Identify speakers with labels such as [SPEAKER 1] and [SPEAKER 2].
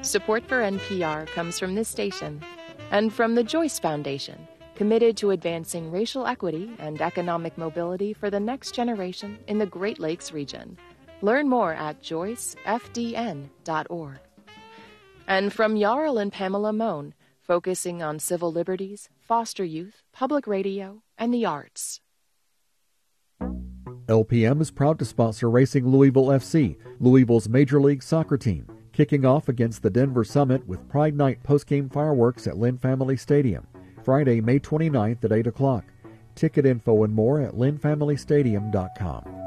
[SPEAKER 1] Support for NPR comes from this station and from the Joyce Foundation, committed to advancing racial equity and economic mobility for the next generation in the Great Lakes region. Learn more at joycefdn.org. And from Jarl and Pamela Mohn, focusing on civil liberties, foster youth, public radio, and the arts.
[SPEAKER 2] LPM is proud to sponsor Racing Louisville FC, Louisville's Major League Soccer team, kicking off against the Denver Summit with Pride Night postgame fireworks at Lynn Family Stadium, Friday, May 29th at 8 o'clock. Ticket info and more at lynnfamilystadium.com.